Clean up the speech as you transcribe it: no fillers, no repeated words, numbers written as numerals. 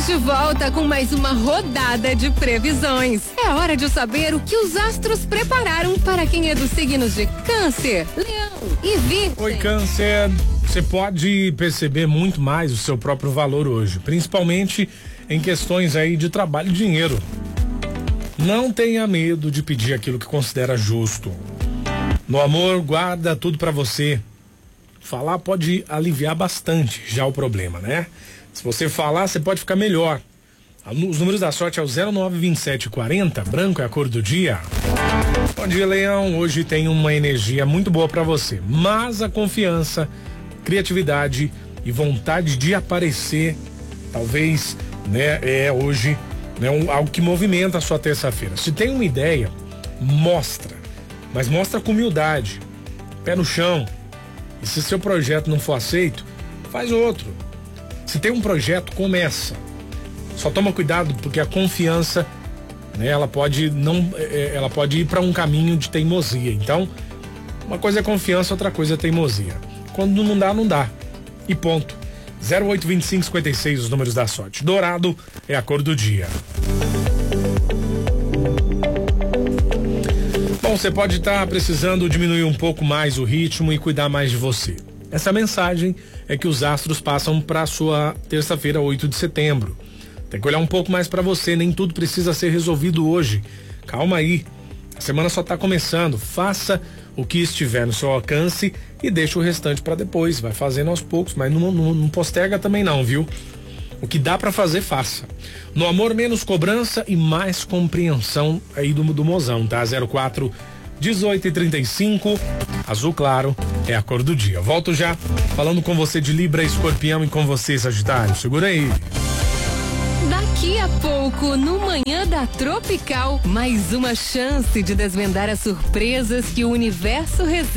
de volta com mais uma rodada de previsões. É hora de saber o que os astros prepararam para quem é dos signos de Câncer, Leão e Virgem. Oi, Câncer. Você pode perceber muito mais o seu próprio valor hoje, principalmente em questões aí de trabalho e dinheiro. Não tenha medo de pedir aquilo que considera justo. No amor, guarda tudo pra você. Falar pode aliviar bastante já o problema, né? Se você falar, você pode ficar melhor. Os números da sorte é o 092740, branco é a cor do dia. Bom dia, Leão. Hoje tem uma energia muito boa pra você, mas a confiança, criatividade e vontade de aparecer, talvez, né, hoje, né, algo que movimenta a sua terça-feira. Se tem uma ideia, mostra, mas mostra com humildade, pé no chão. E se seu projeto não for aceito, faz outro. Se tem um projeto, começa. Só toma cuidado porque a confiança, né, ela pode ir para um caminho de teimosia. Então, uma coisa é confiança, outra coisa é teimosia. Quando não dá, não dá. E ponto. 082556 os números da sorte. Dourado é a cor do dia. Bom, você pode estar precisando diminuir um pouco mais o ritmo e cuidar mais de você. Essa mensagem é que os astros passam para sua terça-feira, 8 de setembro. Tem que olhar um pouco mais para você, nem tudo precisa ser resolvido hoje. Calma aí, a semana só está começando. Faça o que estiver no seu alcance e deixa o restante para depois. Vai fazendo aos poucos, mas não posterga também não, viu? O que dá para fazer, faça. No amor, menos cobrança e mais compreensão aí do mozão, tá? 04 18 e 35, azul claro é a cor do dia. Volto já falando com você de Libra, Escorpião e com você, Sagitário. Segura aí. Daqui a pouco, no Manhã da Tropical, mais uma chance de desvendar as surpresas que o universo reserva.